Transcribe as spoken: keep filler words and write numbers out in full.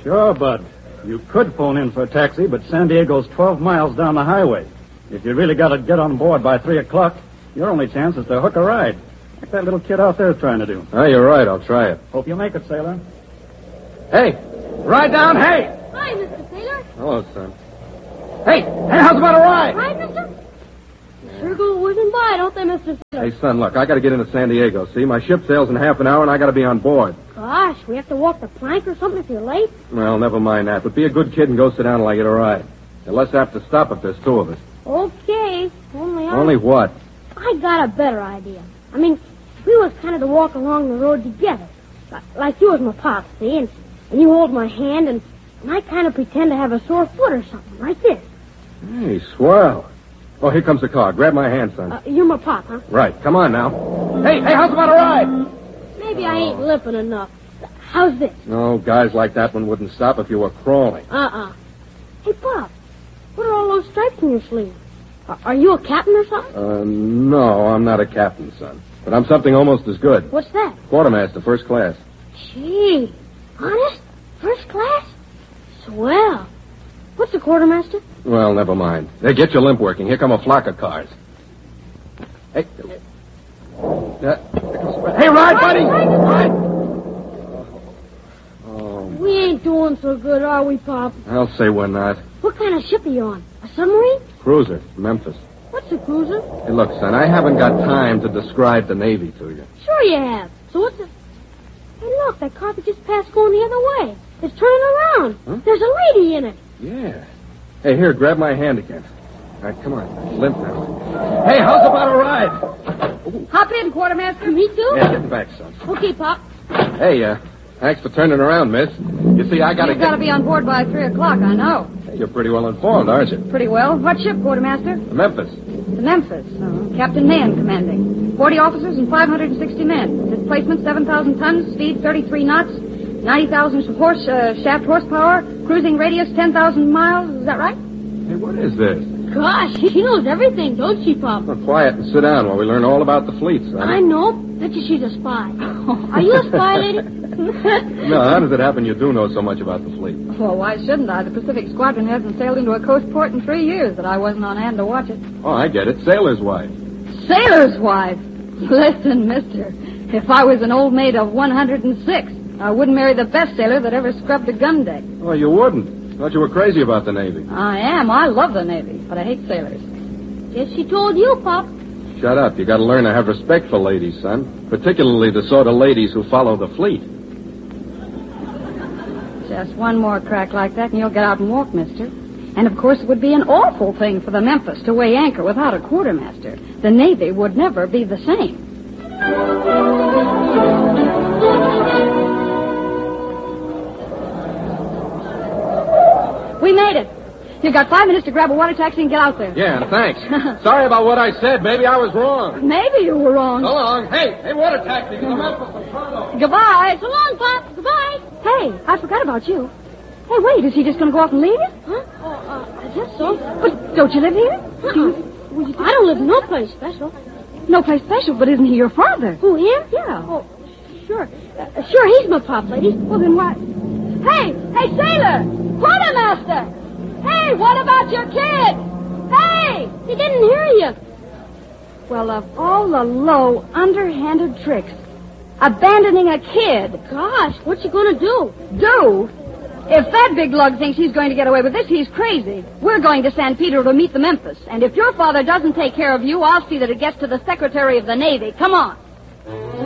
Sure, Bud. You could phone in for a taxi, but San Diego's twelve miles down the highway. If you really got to get on board by three o'clock, your only chance is to hook a ride, like that little kid out there is trying to do. Oh, you're right. I'll try it. Hope you make it, sailor. Hey, ride down, hey! Hi, Mister Sailor. Hello, son. Hey, hey, how's about a ride? Right, mister? You sure go whizzing by, don't they, Mister Sailor? Hey, son, look, I got to get into San Diego, see? My ship sails in half an hour, and I got to be on board. Gosh, we have to walk the plank or something if you're late? Well, never mind that, but be a good kid and go sit down till I get a ride. You're less apt to stop if there's two of us. Okay, only I... Only what? I got a better idea. I mean, we was kind of to walk along the road together. Like, like you was my pop, see? And, and you hold my hand, and, and I kind of pretend to have a sore foot or something, like this. Hey, swell. Oh, here comes the car. Grab my hand, son. Uh, you're my pop, huh? Right. Come on now. Hey, hey, how's about a ride? Maybe I ain't limping enough. How's this? No, guys like that one wouldn't stop if you were crawling. Uh-uh. Hey, Pop, what are all those stripes in your sleeve? Are, are you a captain or something? Uh, no, I'm not a captain, son. But I'm something almost as good. What's that? Quartermaster, first class. Gee, honest? First class? Swell. What's a quartermaster? Well, never mind. Hey, get your limp working. Here come a flock of cars. Hey. Uh, hey, ride, buddy! Ride! Oh. We ain't doing so good, are we, Pop? I'll say we're not. What kind of ship are you on? A submarine? Cruiser, Memphis. What's a cruiser? Hey, look, son, I haven't got time to describe the Navy to you. Sure you have. So what's it? Hey, look, that car that just passed going the other way. It's turning around. Huh? There's a lady in it. Yeah. Hey, here, grab my hand again. All right, come on. Limp now. Hey, how's about a ride? Hop in, quartermaster. Me too? Yeah, get back, son. Okay, Pop. Hey, uh, thanks for turning around, miss. You see, I gotta You've get... got to be on board by three o'clock, I know. Hey, you're pretty well informed, aren't you? Pretty well. What ship, quartermaster? Memphis. The Memphis. Uh, Captain Mann commanding. Forty officers and five hundred sixty men. Displacement seven thousand tons. Speed thirty-three knots. ninety thousand horse uh, shaft horsepower. Cruising radius ten thousand miles. Is that right? Hey, what is this? Gosh, she knows everything, don't she, Pop? Well, quiet and sit down while we learn all about the fleet, son. I know. Bet you she's a spy. Are you a spy, lady? No, how does it happen you do know so much about the fleet? Well, why shouldn't I? The Pacific Squadron hasn't sailed into a coast port in three years that I wasn't on hand to watch it. Oh, I get it. Sailor's wife. Sailor's wife? Listen, mister, if I was an old maid of one hundred six, I wouldn't marry the best sailor that ever scrubbed a gun deck. Oh, you wouldn't. Thought you were crazy about the Navy. I am. I love the Navy, but I hate sailors. Guess she told you, Pop. Shut up. You gotta learn to have respect for ladies, son. Particularly the sort of ladies who follow the fleet. Just one more crack like that and you'll get out and walk, mister. And, of course, it would be an awful thing for the Memphis to weigh anchor without a quartermaster. The Navy would never be the same. We made it. You've got five minutes to grab a water taxi and get out there. Yeah, and thanks. Sorry about what I said. Maybe I was wrong. Maybe you were wrong. So long. Hey, hey, water taxi. Come on. Goodbye. So long, Pop. Goodbye. Hey, I forgot about you. Hey, wait, is he just going to go off and leave you? Huh? Oh, uh, I guess so. But don't you live here? Uh-uh. Do you, well, you I don't live no place special. No place special, but isn't he your father? Who, him? Yeah. Oh, sure. Uh, sure, he's my pop, lady. Well, then what? Hey, hey, sailor! Quartermaster! Hey, what about your kid? Hey! He didn't hear you. Well, of all the low, underhanded tricks, abandoning a kid. Gosh, what you gonna do? Do? If that big lug thinks he's going to get away with this, he's crazy. We're going to San Pedro to meet the Memphis. And if your father doesn't take care of you, I'll see that it gets to the Secretary of the Navy. Come on.